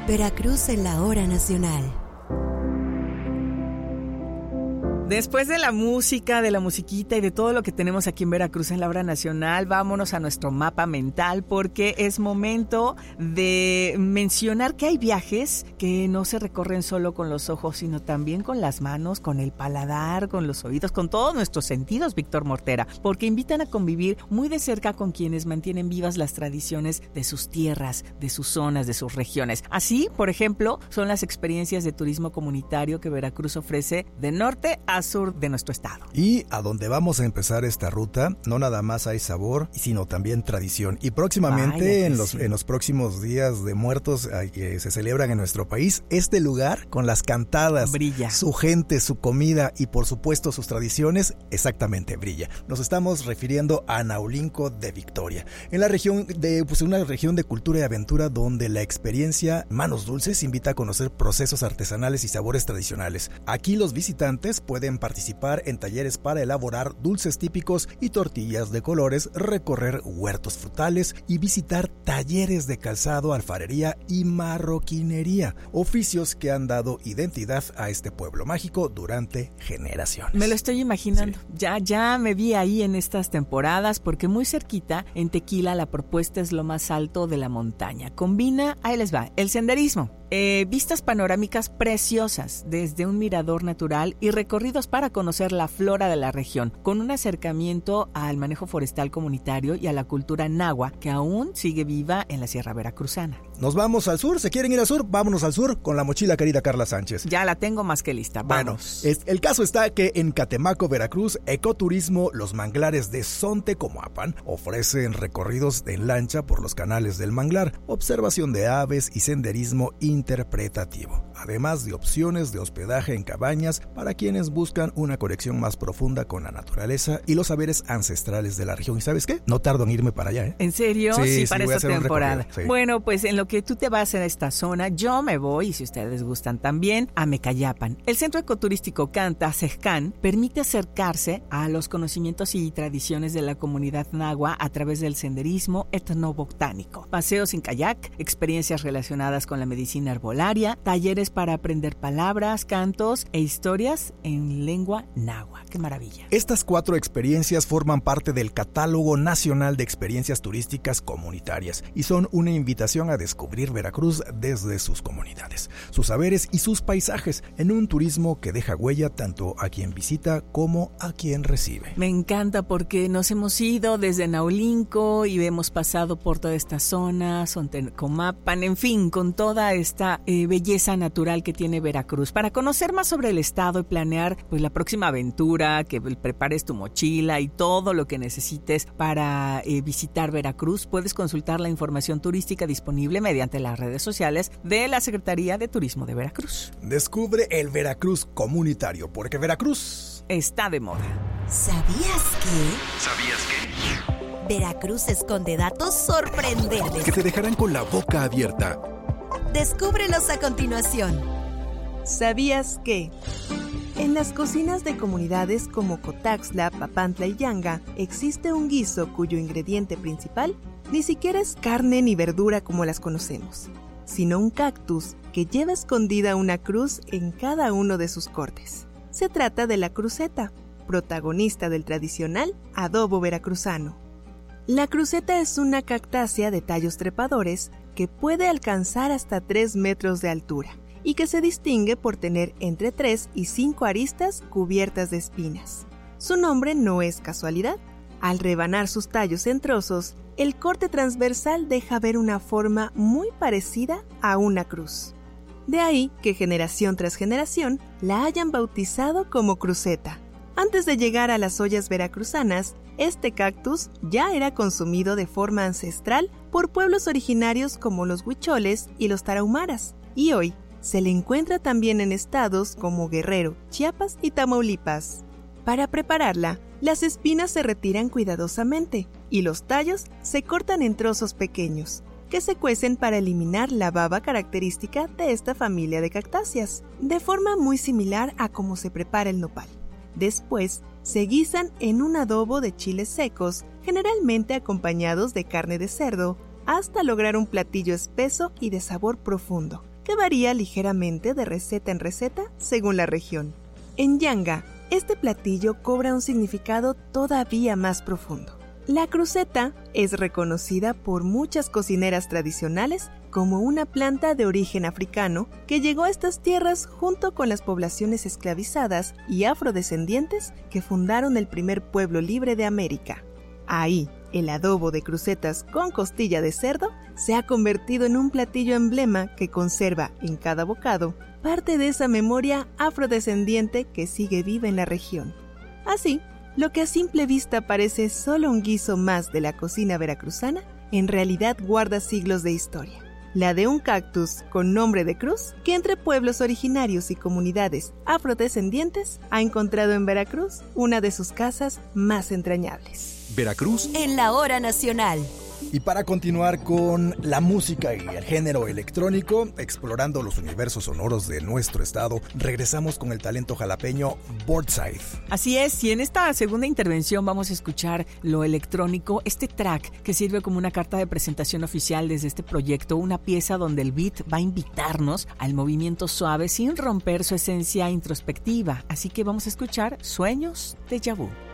Veracruz en la hora nacional. Después de la música, de la musiquita y de todo lo que tenemos aquí en Veracruz en la hora nacional, vámonos a nuestro mapa mental porque es momento de mencionar que hay viajes que no se recorren solo con los ojos, sino también con las manos, con el paladar, con los oídos, con todos nuestros sentidos, Víctor Mortera, porque invitan a convivir muy de cerca con quienes mantienen vivas las tradiciones de sus tierras, de sus zonas, de sus regiones. Así, por ejemplo, son las experiencias de turismo comunitario que Veracruz ofrece de norte a sur de nuestro estado. Y a donde vamos a empezar esta ruta, no nada más hay sabor, sino también tradición. Y próximamente, en los próximos días de muertos que se celebran en nuestro país, este lugar, con las cantadas, brilla. Su gente, su comida y por supuesto sus tradiciones, exactamente brilla. Nos estamos refiriendo a Naulinco de Victoria, en la región de, una región de cultura y aventura donde la experiencia Manos Dulces invita a conocer procesos artesanales y sabores tradicionales. Aquí los visitantes pueden participar en talleres para elaborar dulces típicos y tortillas de colores, recorrer huertos frutales y visitar talleres de calzado, alfarería y marroquinería, oficios que han dado identidad a este pueblo mágico durante generaciones. Me lo estoy imaginando. Sí. Ya me vi ahí en estas temporadas porque muy cerquita, en Tequila, la propuesta es lo más alto de la montaña. Combina, ahí les va, el senderismo, vistas panorámicas preciosas desde un mirador natural y recorridos para conocer la flora de la región, con un acercamiento al manejo forestal comunitario y a la cultura náhuatl que aún sigue viva en la Sierra Veracruzana. Nos vamos al sur. ¿Se quieren ir al sur? Vámonos al sur con la mochila querida Carla Sánchez. Ya la tengo más que lista. Vamos. Bueno, el caso está que en Catemaco, Veracruz, Ecoturismo Los Manglares de Sontecomapan ofrecen recorridos en lancha por los canales del manglar, observación de aves y senderismo interpretativo, además de opciones de hospedaje en cabañas para quienes buscan una conexión más profunda con la naturaleza y los saberes ancestrales de la región. ¿Y sabes qué? No tardo en irme para allá, ¿eh? ¿En serio? Sí, para esta temporada. Sí. Bueno, pues en lo que tú te vas a esta zona, yo me voy, y si ustedes gustan también, a Mecayapan. El Centro Ecoturístico Canta, CEJCAN, permite acercarse a los conocimientos y tradiciones de la comunidad náhuatl a través del senderismo etnobotánico, paseos en kayak, experiencias relacionadas con la medicina herbolaria, talleres para aprender palabras, cantos e historias en lengua náhuatl. ¡Qué maravilla! Estas 4 experiencias forman parte del Catálogo Nacional de Experiencias Turísticas Comunitarias y son una invitación a descubrir Veracruz desde sus comunidades, sus saberes y sus paisajes en un turismo que deja huella tanto a quien visita como a quien recibe. Me encanta porque nos hemos ido desde Naulinco y hemos pasado por toda esta zona, Sontecomapan, en fin, con toda esta belleza natural que tiene Veracruz. Para conocer más sobre el estado y planear pues la próxima aventura, que prepares tu mochila y todo lo que necesites para visitar Veracruz, puedes consultar la información turística disponible mediante las redes sociales de la Secretaría de Turismo de Veracruz. Descubre el Veracruz comunitario, porque Veracruz está de moda. ¿Sabías que? Veracruz esconde datos sorprendentes Que te dejarán con la boca abierta. Descúbrelos a continuación. ¿Sabías que? En las cocinas de comunidades como Cotaxtla, Papantla y Yanga existe un guiso cuyo ingrediente principal ni siquiera es carne ni verdura como las conocemos, sino un cactus que lleva escondida una cruz en cada uno de sus cortes. Se trata de la cruceta, protagonista del tradicional adobo veracruzano. La cruceta es una cactácea de tallos trepadores que puede alcanzar hasta 3 metros de altura y que se distingue por tener entre 3 y 5 aristas cubiertas de espinas. Su nombre no es casualidad. Al rebanar sus tallos en trozos, el corte transversal deja ver una forma muy parecida a una cruz. De ahí que generación tras generación la hayan bautizado como cruceta. Antes de llegar a las ollas veracruzanas, este cactus ya era consumido de forma ancestral por pueblos originarios como los huicholes y los tarahumaras, y hoy se le encuentra también en estados como Guerrero, Chiapas y Tamaulipas. Para prepararla, las espinas se retiran cuidadosamente y los tallos se cortan en trozos pequeños, que se cuecen para eliminar la baba característica de esta familia de cactáceas, de forma muy similar a cómo se prepara el nopal. Después, se guisan en un adobo de chiles secos, generalmente acompañados de carne de cerdo, hasta lograr un platillo espeso y de sabor profundo, que varía ligeramente de receta en receta según la región. En Yanga, este platillo cobra un significado todavía más profundo. La cruceta es reconocida por muchas cocineras tradicionales como una planta de origen africano que llegó a estas tierras junto con las poblaciones esclavizadas y afrodescendientes que fundaron el primer pueblo libre de América. Ahí, el adobo de crucetas con costilla de cerdo se ha convertido en un platillo emblema que conserva en cada bocado parte de esa memoria afrodescendiente que sigue viva en la región. Así, lo que a simple vista parece solo un guiso más de la cocina veracruzana, en realidad guarda siglos de historia. La de un cactus con nombre de cruz, que entre pueblos originarios y comunidades afrodescendientes ha encontrado en Veracruz una de sus casas más entrañables. Veracruz En la hora nacional. Y para continuar con la música y el género electrónico, explorando los universos sonoros de nuestro estado, regresamos con el talento jalapeño Boardside. Así es, y en esta segunda intervención vamos a escuchar lo electrónico, este track que sirve como una carta de presentación oficial desde este proyecto, una pieza donde el beat va a invitarnos al movimiento suave sin romper su esencia introspectiva. Así que vamos a escuchar Sueños de Déjà Vu.